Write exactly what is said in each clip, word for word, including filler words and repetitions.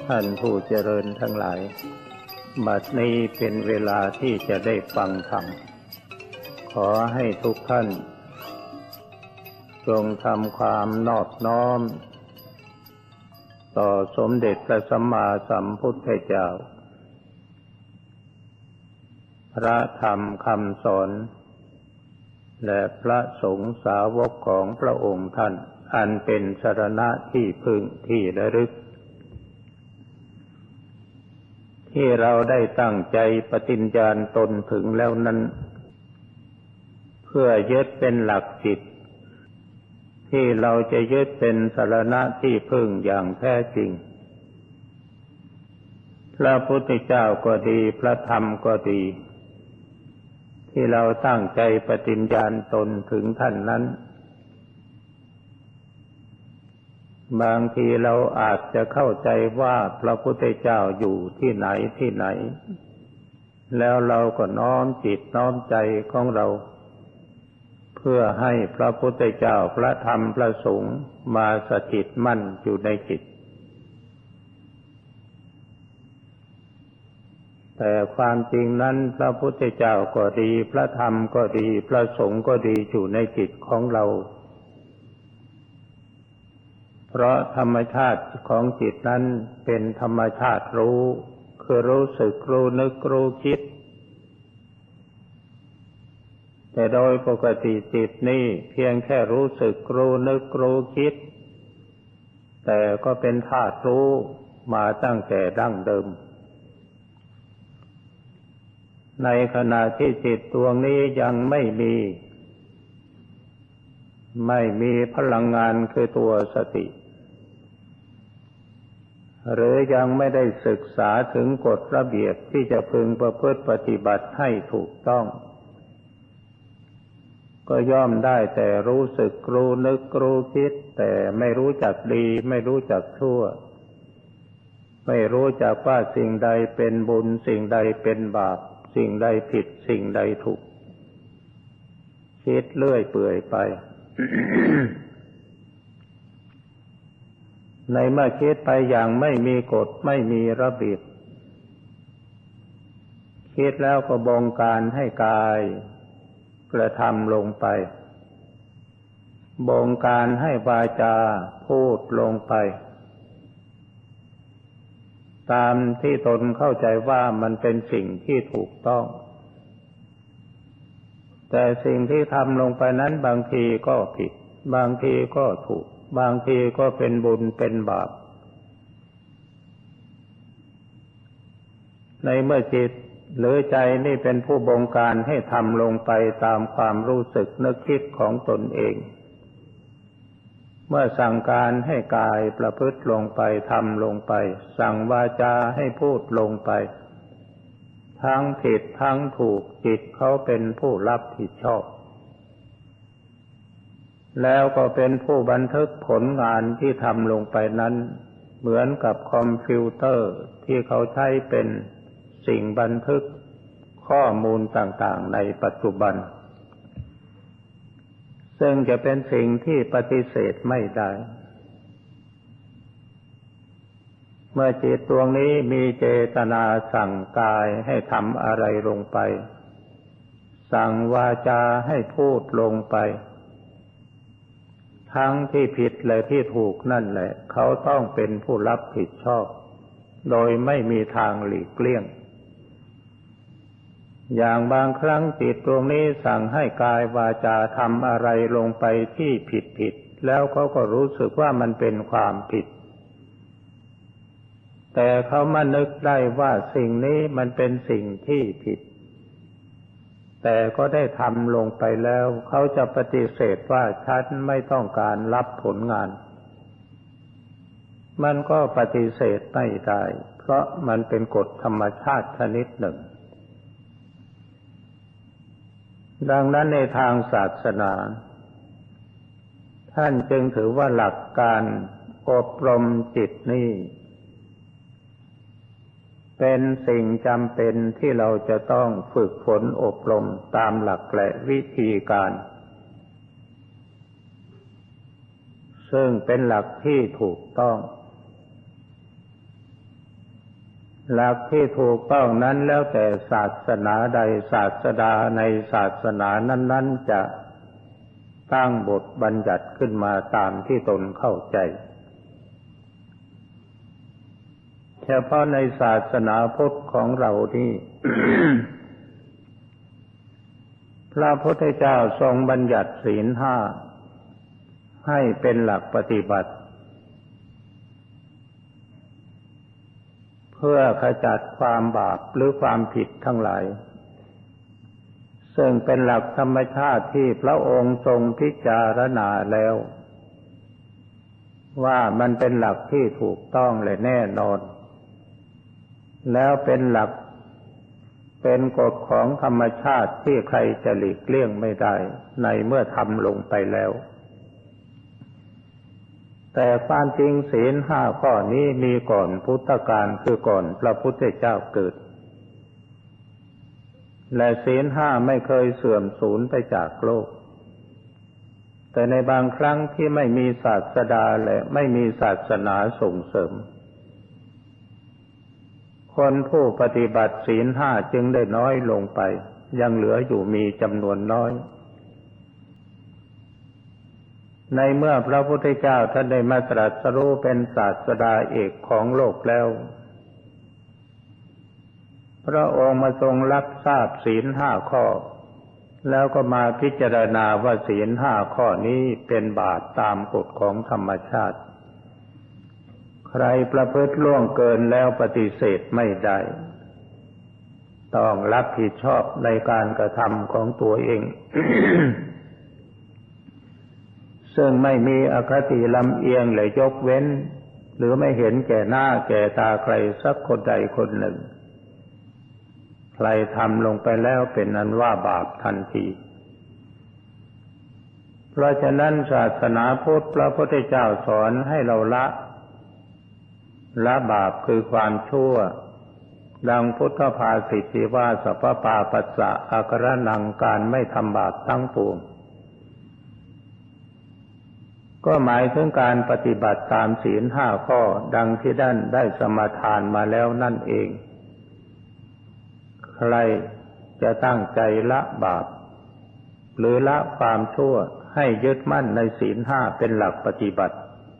ท่านผู้เจริญทั้งหลายบัดนี้เป็นเวลาที่จะได้ฟังธรรมขอให้ทุกท่านจงทำความนอบน้อมต่อสมเด็จพระสัมมาสัมพุทธเจ้าพระธรรมคำสอนและพระสงฆ์สาวกของพระองค์ท่านอันเป็นสรณะที่พึ่งที่ระลึกที่เราได้ตั้งใจปฏิญญาณตนถึงแล้วนั้นเพื่อยึดเป็นหลักจิตที่เราจะยึดเป็นสรณะที่พึ่งอย่างแท้จริงพระพุทธเจ้าก็ดีพระธรรมก็ดีที่เราตั้งใจปฏิญญาณตนถึงท่านนั้นบางทีเราอาจจะเข้าใจว่าพระพุทธเจ้าอยู่ที่ไหนที่ไหนแล้วเราก็น้อมจิตน้อมใจของเราเพื่อให้พระพุทธเจ้าพระธรรมพระสงฆ์มาสถิตมั่นอยู่ในจิตแต่ความจริงนั้นพระพุทธเจ้าก็ดีพระธรรมก็ดีพระสงฆ์ก็ดีอยู่ในจิตของเราเพราะธรรมชาติของจิตนั้นเป็นธรรมชาติรู้คือรู้สึกรู้นึกรู้คิดแต่โดยปกติจิตนี่เพียงแค่รู้สึกรู้นึกรู้คิดแต่ก็เป็นธาตุรู้มาตั้งแต่ดั้งเดิมในขณะที่จิตดวงนี้ยังไม่มีไม่มีพลังงานคือตัวสติหรือยังไม่ได้ศึกษาถึงกฎระเบียบที่จะพึงประพฤติปฏิบัติให้ถูกต้องก็ย่อมได้แต่รู้สึกรู้นึกรู้คิดแต่ไม่รู้จักดีไม่รู้จักชั่วไม่รู้จักว่าสิ่งใดเป็นบุญสิ่งใดเป็นบาปสิ่งใดผิดสิ่งใดถูกคิดเลื่อยเปื่อยไป ในเมื่อคิดไปอย่างไม่มีกฎไม่มีระเบียบคิดแล้วก็บงการให้กายกระทำลงไปบงการให้วาจาพูดลงไปตามที่ตนเข้าใจว่ามันเป็นสิ่งที่ถูกต้องแต่สิ่งที่ทำลงไปนั้นบางทีก็ผิดบางทีก็ถูกบางทีก็เป็นบุญเป็นบาปในเมื่อจิตหรือใจนี่เป็นผู้บงการให้ทำลงไปตามความรู้สึกนึกคิดของตนเองเมื่อสั่งการให้กายประพฤติลงไปทำลงไปสั่งวาจาให้พูดลงไปทั้งผิดทั้งถูกจิตเขาเป็นผู้รับผิดชอบแล้วก็เป็นผู้บันทึกผลงานที่ทำลงไปนั้นเหมือนกับคอมพิวเตอร์ที่เขาใช้เป็นสิ่งบันทึกข้อมูลต่างๆในปัจจุบันซึ่งจะเป็นสิ่งที่ปฏิเสธไม่ได้เมื่อจิตดวงนี้มีเจตนาสั่งกายให้ทำอะไรลงไปสั่งวาจาให้พูดลงไปทั้งที่ผิดและที่ถูกนั่นแหละเขาต้องเป็นผู้รับผิดชอบโดยไม่มีทางหลีกเลี่ยงอย่างบางครั้งจิตดวงนี้สั่งให้กายวาจาทำอะไรลงไปที่ผิดผิดแล้วเขาก็รู้สึกว่ามันเป็นความผิดแต่เขามานึกได้ว่าสิ่งนี้มันเป็นสิ่งที่ผิดแต่ก็ได้ทำลงไปแล้วเขาจะปฏิเสธว่าฉันไม่ต้องการรับผลงานมันก็ปฏิเสธไม่ได้เพราะมันเป็นกฎธรรมชาติชนิดหนึ่งดังนั้นในทางศาสนาท่านจึงถือว่าหลักการอบรมจิตนี้เป็นสิ่งจำเป็นที่เราจะต้องฝึกฝนอบรมตามหลักและวิธีการซึ่งเป็นหลักที่ถูกต้องหลักที่ถูกต้องนั้นแล้วแต่ศาสนาใดศาสดาในศาสนานั้นๆจะตั้งบทบัญญัติขึ้นมาตามที่ตนเข้าใจเฉพาะในศาสนาพุทธของเรานี่ พระพุทธเจ้าทรงบัญญัติศีลห้าให้เป็นหลักปฏิบัติเพื่อขจัดความบาปหรือความผิดทั้งหลายซึ่งเป็นหลักธรรมชาติที่พระองค์ทรงพิจารณาแล้วว่ามันเป็นหลักที่ถูกต้องและแน่นอนแล้วเป็นหลักเป็นกฎของธรรมชาติที่ใครจะหลีกเลี่ยงไม่ได้ในเมื่อทำลงไปแล้วแต่ความจริงศีลห้าข้อนี้มีก่อนพุทธกาลคือก่อนพระพุทธเจ้าเกิดและศีลห้าไม่เคยเสื่อมสูญไปจากโลกแต่ในบางครั้งที่ไม่มีศาสดาและไม่มีศาสนาส่งเสริมคนผู้ปฏิบัติศีลห้าจึงได้น้อยลงไปยังเหลืออยู่มีจำนวนน้อยในเมื่อพระพุทธเจ้าท่านได้มาตรัสรู้เป็นศาสดาเอกของโลกแล้วพระองค์มาทรงรับทราบศีลห้าข้อแล้วก็มาพิจารณาว่าศีลห้าข้อนี้เป็นบาปตามกฎของธรรมชาติใครประพฤติล่วงเกินแล้วปฏิเสธไม่ได้ต้องรับผิดชอบในการกระทำของตัวเอง ซึ่งไม่มีอคติลำเอียงและยกเว้นหรือไม่เห็นแก่หน้าแก่ตาใครสักคนใดคนหนึ่งใครทำลงไปแล้วเป็นอันว่าบาปทันทีเพราะฉะนั้นศาสนาพุทธพระพุทธเจ้าสอนให้เราละละบาปคือความชั่วดังพุทธภาษิตที่ว่าสัพพปาปัสสะอาการนังการไม่ทำบาปทั้งปวงก็หมายถึงการปฏิบัติตามศีลห้าข้อดังที่ท่านได้สมาทานมาแล้วนั่นเองใครจะตั้งใจละบาปหรือละความชั่วให้ยึดมั่นในศีลห้าเป็นหลักปฏิบัติ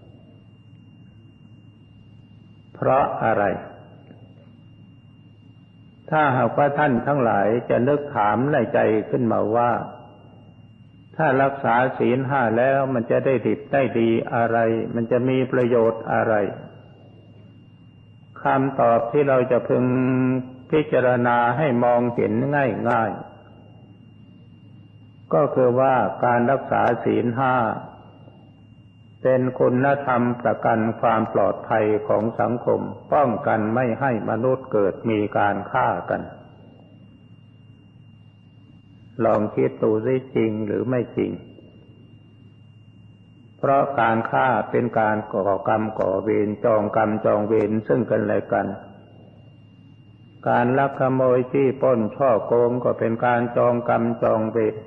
เพราะอะไรถ้าหากว่าท่านทั้งหลายจะนึกถามในใจขึ้นมาว่าถ้ารักษาศีลห้าแล้วมันจะได้ดิบได้ดีอะไรมันจะมีประโยชน์อะไรคำตอบที่เราจะพึงพิจารณาให้มองเห็นง่ายๆก็คือว่าการรักษาศีลห้าเป็นคุณธรรมประกันความปลอดภัยของสังคมป้องกันไม่ให้มนุษย์เกิดมีการฆ่ากันลองคิดดูสิจริงหรือไม่จริงเพราะการฆ่าเป็นการก่อกรรมก่อเวรจองกรรมจองเวรซึ่งกันและกันการลักขโมยจี้ปล้นฉ้อโกงก็เป็นการจองกรรมจองเวร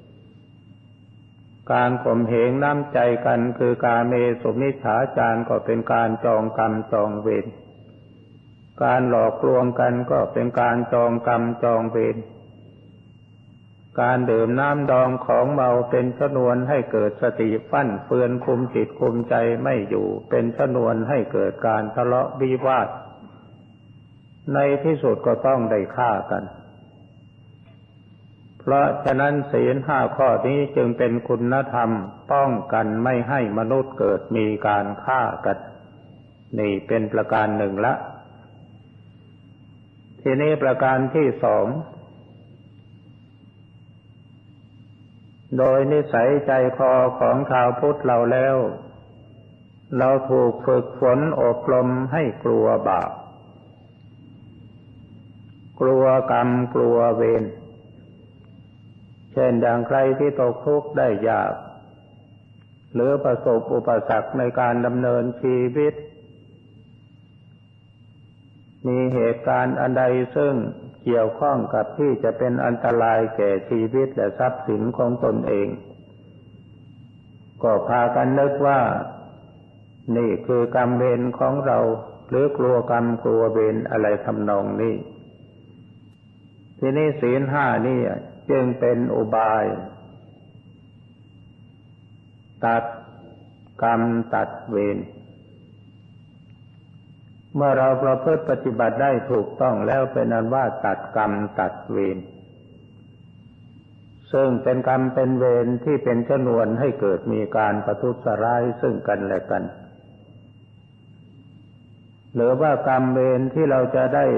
การข่มเหงน้ำใจกันคือกาเมสุมิจฉาจารก็เป็นการจองกรรมจองเวรการหลอกลวงกันก็เป็นการจองกรรมจองเวรการดื่มน้ำดองของเมาเป็นชนวนให้เกิดสติฟั่นเฟือนคุมจิตคุมใจไม่อยู่เป็นชนวนให้เกิดการทะเลาะวิวาทในที่สุดก็ต้องได้ฆ่ากันเพราะฉะนั้นศีลห้าข้อนี้จึงเป็นคุณธรรมป้องกันไม่ให้มนุษย์เกิดมีการฆ่ากันนี่เป็นประการหนึ่งละทีนี้ประการที่สองโดยนิสัยใจคอของชาวพุทธเราแล้วเราถูกฝึกฝนอบรมให้กลัวบาปกลัวกรรมกลัวเวรเช่นอย่างใครที่ตกทุกข์ได้ยากหรือประสบอุปสรรคในการดำเนินชีวิตมีเหตุการณ์อันใดซึ่งเกี่ยวข้องกับที่จะเป็นอันตรายแก่ชีวิตและทรัพย์สินของตนเองก็พากันนึกว่านี่คือกรรมเวรของเราหรือกลัวกรรมกลัวเวรอะไรทำนองนี้ทีนี้ศีลห้านี่จึงเป็นอุบายตัดกรรมตัดเวรเมื่อเราประพฤติปฏิบัติได้ถูกต้องแล้วเป็นอันว่าตัดกรรมตัดเวรซึ่งเป็นกรรมเป็นเวรที่เป็นชนวนให้เกิดมีการประทุษร้ายซึ่งกันและกันหรือว่ากรรมเวรที่เราจะได้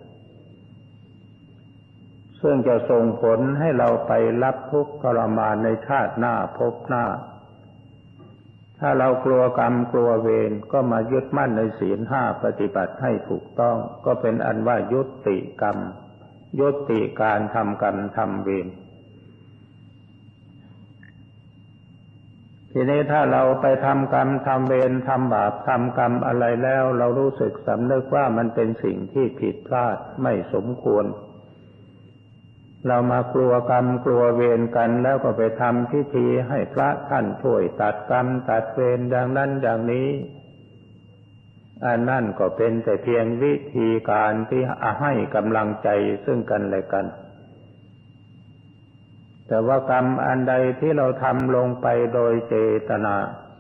ซึ่งจะส่งผลให้เราไปรับทุกข์ทรมานในชาติหน้าภพหน้าถ้าเรากลัวกรรมกลัวเวรก็มายึดมั่นในศีลห้าปฏิบัติให้ถูกต้องก็เป็นอันว่ายุติกรรมยุติการทำกรรมทำเวรทีนี้ถ้าเราไปทำกรรมทำเวรทำบาปทำกรรมอะไรแล้วเรารู้สึกสำนึกว่ามันเป็นสิ่งที่ผิดพลาดไม่สมควรเรามากลัวกรรมกลัวเวรกันแล้วก็ไปทำพิธีให้พระท่านช่วยตัดกรรมตัดเวรอย่างนั้นอย่างนี้อันนั่นก็เป็นแต่เพียงวิธีการที่ให้กำลังใจซึ่งกันและกันแต่ว่ากรรมอันใดที่เราทำลงไปโดยเจตนา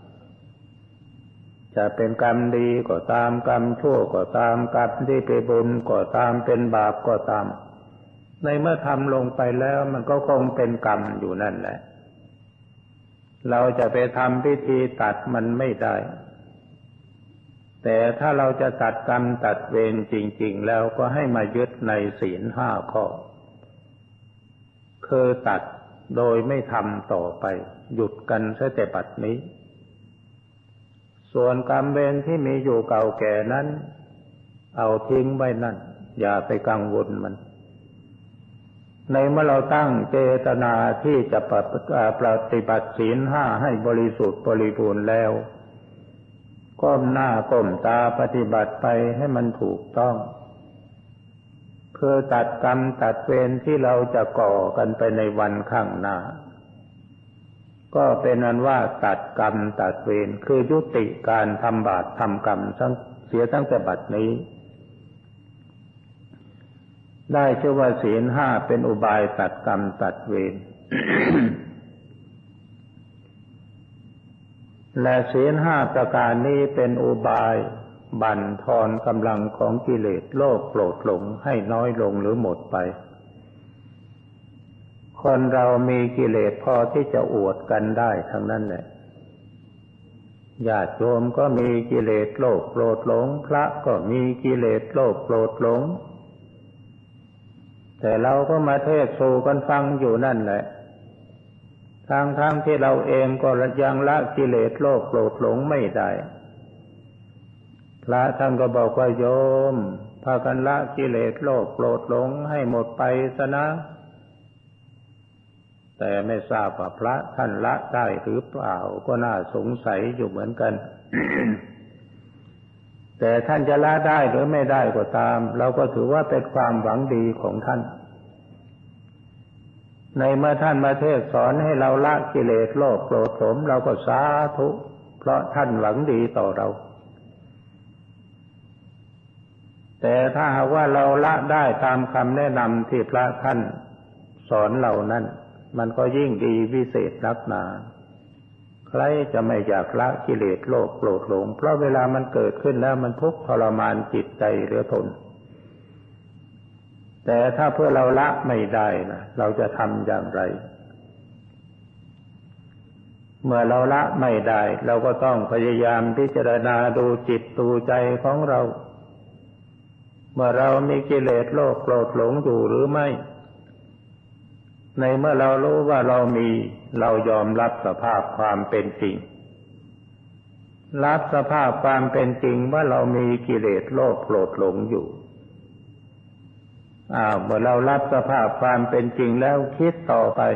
จะเป็นกรรมดีก็ตามกรรมชั่วก็ตามกรรมที่เป็นบุญก็ตามเป็นบาปก็ตามในเมื่อทำลงไปแล้วมันก็คงเป็นกรรมอยู่นั่นแหละเราจะไปทำพิธีตัดมันไม่ได้แต่ถ้าเราจะตัดกรรมตัดเวรจริงๆแล้วก็ให้มายึดในศีลห้าข้อคือตัดโดยไม่ทำต่อไปหยุดกันซะแต่บัดนี้ส่วนกรรมเวรที่มีอยู่เก่าแก่นั้นเอาทิ้งไว้นั่นอย่าไปกังวลมันในเมื่อเราตั้งเจตนาที่จะปฏิบัติศีลห้าให้บริสุทธิ์บริบูรณ์แล้วก้มหน้าก้มตาปฏิบัติไปให้มันถูกต้องเพื่อตัดกรรมตัดเวรที่เราจะก่อกันไปในวันข้างหน้าก็เป็นอันว่าตัดกรรมตัดเวรคือยุติการทำบาปทำกรรมเสียตั้งแต่บัดนี้ได้ชื่อว่าศีลห้าเป็นอุบายตัดกรรมตัดเวร และศีลห้าประการนี้เป็นอุบายบั่นทอนกำลังของกิเลสโลภโกรธหลงให้น้อยลงหรือหมดไปคนเรามีกิเลสพอที่จะอวดกันได้ทั้งนั้นแหละญาติโยมก็มีกิเลสโลภโกรธหลงพระก็มีกิเลสโลภโกรธหลงแต่เราก็มาเทศน์สู่กันฟังอยู่นั่นแหละทั้งๆที่เราเองก็ยังละกิเลสโลภโกรธหลงไม่ได้พระท่านก็บอกว่าโยมพากันละกิเลสโลภโกรธหลงให้หมดไปซะนะแต่ไม่ทราบว่าพระท่านละได้หรือเปล่าก็น่าสงสัยอยู่เหมือนกัน แต่ท่านจะละได้หรือไม่ได้ก็ตามเราก็ถือว่าเป็นความหวังดีของท่านในเมื่อท่านมาเทศสอนให้เราละกิเลสโลภโกรธหลงเราก็สาธุเพราะท่านหวังดีต่อเราแต่ถ้าหากว่าเราละได้ตามคำแนะนำที่พระท่านสอนเรานั้นมันก็ยิ่งดีวิเศษนักหนาใครจะไม่อยากละกิเลสโลภโกรธหลงเพราะเวลามันเกิดขึ้นแล้วมันทุกข์ทรมานจิตใจเหลือทนแต่ถ้าเพื่อเราละไม่ได้นะเราจะทำอย่างไรเมื่อเราละไม่ได้เราก็ต้องพยายามพิจารณาดูจิตดูใจของเราเมื่อเรามีกิเลสโลภโกรธหลงอยู่หรือไม่ในเมื่อเรารู้ว่าเรามีเรายอมรับสภาพความเป็นจริงรับสภาพความเป็นจริงว่าเรามีกิเลสโลภโกรธหลงอยู่อ้าวเมื่อเรารับสภาพความเป็นจริงแล้วคิดต่อไป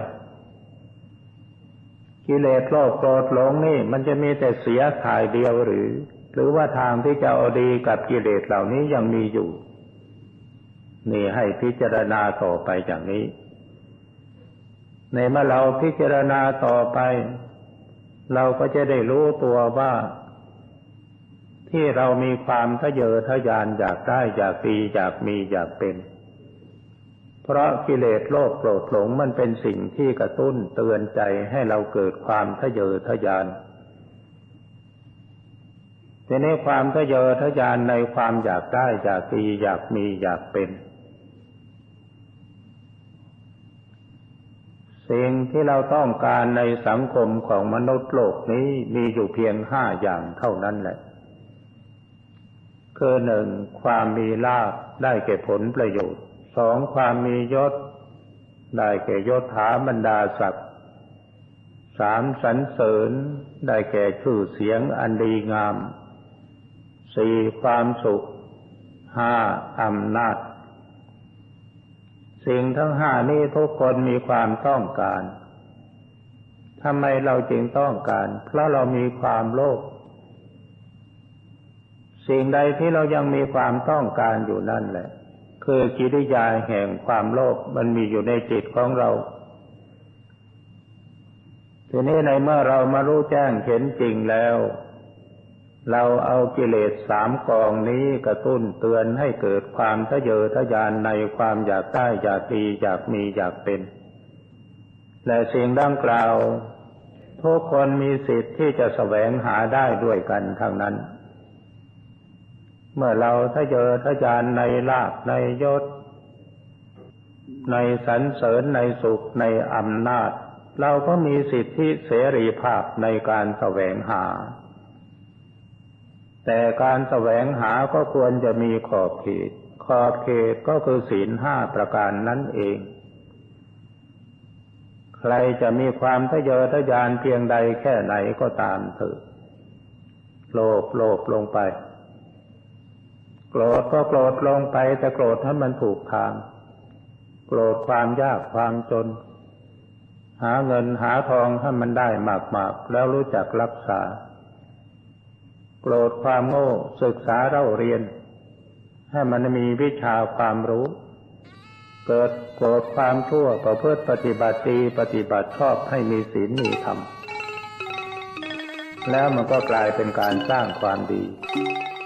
กิเลสโลภโกรธหลงนี่มันจะมีแต่เสียข่ายเดียวหรือหรือว่าทางที่จะเอาดีกับกิเลสเหล่านี้ยังมีอยู่นี่ให้พิจารณาต่อไปอย่างนี้ในเมื่อเราพิจารณาต่อไปเราก็จะได้รู้ตัวว่าที่เรามีความทะเยอทะยานอยากได้อยากดีอยากมีอยากเป็นเพราะกิเลสโลภโกรธหลงมันเป็นสิ่งที่กระตุ้นเตือนใจให้เราเกิดความทะเยอทะยานทีนี้ความทะเยอทะยานในความอยากได้อยากดีอยากมีอยากเป็นสิ่งที่เราต้องการในสังคมของมนุษย์โลกนี้มีอยู่เพียงห้าอย่างเท่านั้นแหละคือหนึ่งความมีลาภได้แก่ผลประโยชน์สองความมียศได้แก่ยศถาบรรดาศักดิ์สามสรรเสริญได้แก่ชื่อเสียงอันดีงามสี่ความสุขห้าอำนาจสิ่งทั้งห้านี้ทุกคนมีความต้องการทำไมเราจึงต้องการเพราะเรามีความโลภสิ่งใดที่เรายังมีความต้องการอยู่นั่นแหละคือกิริยาแห่งความโลภมันมีอยู่ในจิตของเราทีนี้ในเมื่อเรามารู้แจ้งเห็นจริงแล้วเราเอากิเลสสามกองนี้กระตุ้นเตือนให้เกิดความทะเยอทะยานในความอยากได้อยากดีอยากมีอยากเป็นและสิ่งดังกล่าวทุกคนมีสิทธิ์ที่จะแสวงหาได้ด้วยกันทั้งนั้นเมื่อเราทะเยอทะยานในลาภในยศในสรรเสริญในสุขในอำนาจเราก็มีสิทธิเสรีภาพในการแสวงหาแต่การแสวงหาก็ควรจะมีขอบเขตขอบเขตก็คือศีลห้าประการนั่นเองใครจะมีความทะเยอทะยานเพียงใดแค่ไหนก็ตามเถิดโลภโลภลงไปโกรธก็โกรธลงไปแต่โกรธให้มันถูกทางโกรธความยากความจนหาเงินหาทองให้มันได้มากๆแล้วรู้จักรักษาโกรธความโง่ศึกษาเล่าเรียนให้มันมีวิชาความรู้เกิดโกรธความชั่วประพฤติปฏิบัติดีปฏิบัติชอบให้มีศีลมีธรรมแล้วมันก็กลายเป็นการสร้างความดี